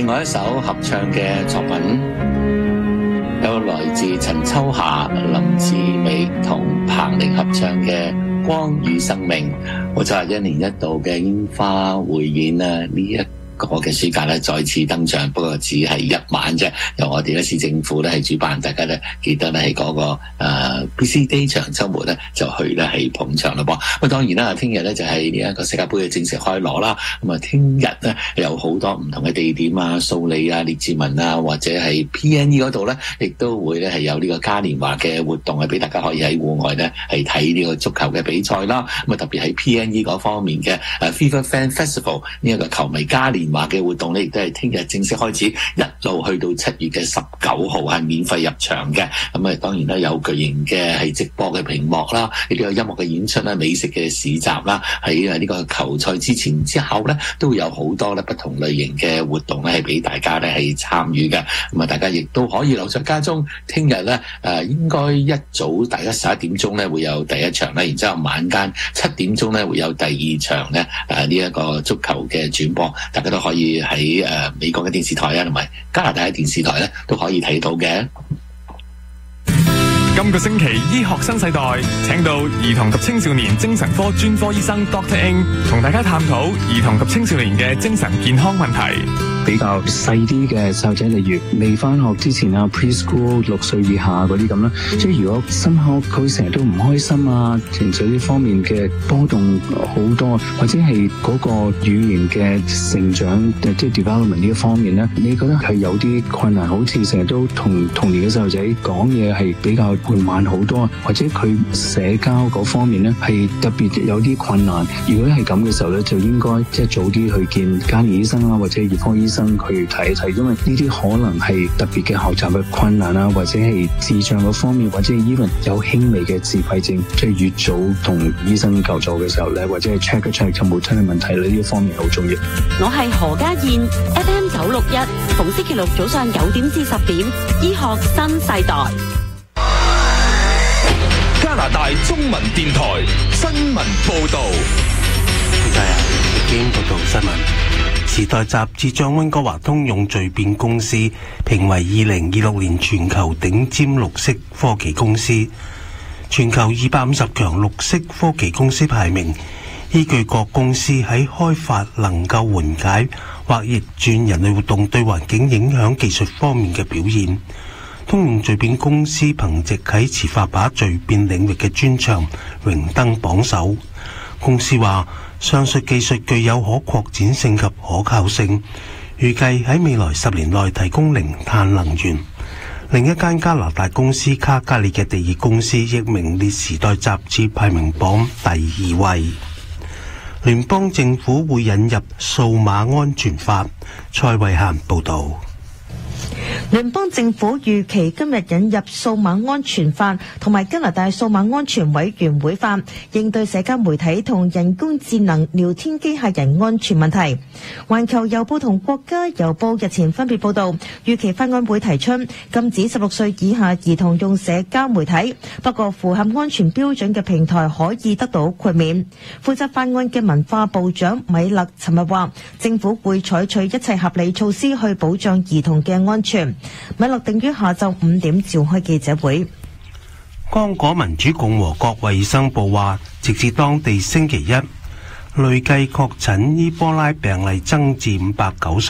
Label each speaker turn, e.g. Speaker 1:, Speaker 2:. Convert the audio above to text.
Speaker 1: 另外一首合唱嘅作品，有來自陳秋霞、林志美同彭羚合唱嘅《光與生命》，冇錯，一年一度嘅煙花匯演啊，呢一個嘅暑假咧再次登場，不過只係一晚啫。由我哋市政府咧係主辦，大家咧記得咧係嗰個BC Day 長週末咧就去咧係捧場啦噃。咁當然啦，聽日咧就係呢一個世界盃嘅正式開鑼啦。咁啊，聽日咧有好多唔同嘅地點啊，素里啊、列治文啊，或者係 PNE 嗰度咧，亦都會咧係有呢個嘉年華嘅活動，係俾大家可以喺戶外咧係睇呢個足球嘅比賽啦。咁啊，特別喺 PNE 嗰方面嘅FIFA Fan Festival 呢一個球迷嘉年華嘅活動咧，亦都係聽日正式開始，一路去到7月嘅19號係免費入場嘅。咁啊，當然啦，有巨型嘅係直播嘅屏幕啦，亦都有音樂嘅演出啦、美食嘅市集啦。喺呢個球賽之前之後咧，都會有好多咧不同類型嘅活動咧係俾大家咧係參與嘅。咁啊，大家亦都可以留在家中。聽日咧應該一早大家11點鐘咧會有第一場啦，然之後晚間7點鐘咧會有第二場咧呢一個足球嘅轉播，大家都可以喺美國嘅電視台啊，同埋加拿大嘅電視台咧都可以睇到嘅。
Speaker 2: 今個星期醫學新世代請到兒童及青少年精神科專科醫生 Dr. Ng 同大家探討兒童及青少年嘅精神健康問題。
Speaker 3: 比較細啲嘅細路仔，例如未翻學之前啊 ，preschool 6歲以下嗰啲咁啦，即係如果深刻佢成日都唔開心啊，情緒呢方面嘅波動好多，或者係嗰個語言嘅成長即係 development 呢一方面咧，你覺得係有啲困難，好似成日都同童年嘅細路仔講嘢係比較緩慢好多，或者佢社交嗰方面咧係特別有啲困難。如果係咁嘅時候咧，就應該即係早啲去見家庭醫生啊，或者兒科醫生去睇一睇，因為呢啲可能係特別嘅學習嘅困難啊，或者係智障嗰方面，或者係 even 有輕微嘅自閉症，即係越早同醫生求助嘅時候咧，或者係 check 一 check 有冇真係問題咧，呢一方面好重要。
Speaker 4: 我係何家燕 FM 961，逢星期六早上9點至10點，醫學新世代。
Speaker 5: 加拿大中文電台新聞報導。
Speaker 6: 已經報道新聞。時代雜誌將溫哥華通用聚變公司評為2026年全球頂尖綠色科技公司。全球250強綠色科技公司排名，依據各公司喺開發能夠緩解或逆轉人類活動對環境影響技術方面嘅表現。通用聚變公司憑藉喺磁化把聚變領域嘅專長榮登榜首。公司話上述技術具有可擴展性及可靠性，預計喺未來10年內提供零碳能源。另一間加拿大公司卡加列嘅地熱公司亦名列時代雜誌排名榜第2位。聯邦政府會引入數碼安全法。蔡慧嫻報導。
Speaker 7: 聯邦政府預期今日引入數碼安全法同埋加拿大數碼安全委員會法，應對社交媒體同人工智能聊天機械人安全問題。環球郵報同國家郵報日前分別報道，預期法案會提出禁止16歲以下兒童用社交媒體，不過符合安全標準嘅平台可以得到豁免。負責法案嘅文化部長米勒尋日話，政府會採取一切合理措施去保障兒童嘅安全。米勒定於下晝5點召開記者會。
Speaker 6: 剛果民主共和國衛生部話，直至當地星期一，累計確診伊波拉病例增至590